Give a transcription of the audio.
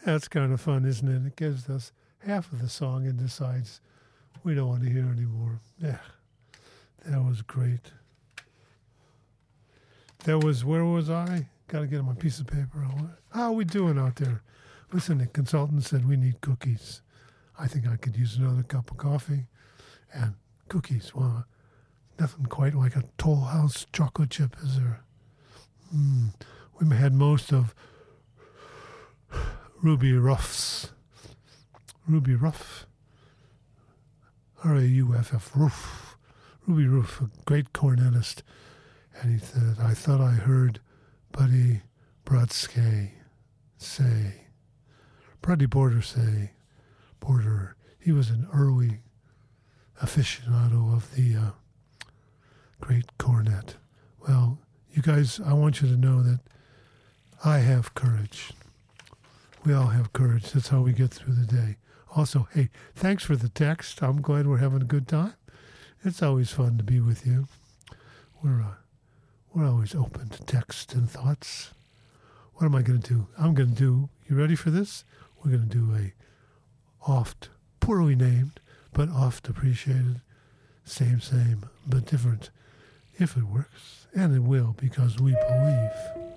That's kind of fun, isn't it? It gives us half of the song and decides we don't want to hear anymore. Yeah, that was great. That was, where was I? Got to get on my piece of paper. How are we doing out there? Listen, the consultant said we need cookies. I think I could use another cup of coffee. And cookies, well, nothing quite like a Toll House chocolate chip, is there? We had most of Ruby Ruff's. Ruby Ruff. R-A-U-F-F, Ruff. Ruby Ruff, a great cornetist. And he said, I thought I heard Buddy Brodsky say, Buddy Border say, Border, he was an early aficionado of the great cornet. Well, you guys, I want you to know that I have courage. We all have courage. That's how we get through the day. Also, hey, thanks for the text. I'm glad we're having a good time. It's always fun to be with you. We're always open to text and thoughts. What am I going to do? You ready for this? We're going to do a oft, poorly named, but oft appreciated, same, but different, if it works. And it will, because we believe.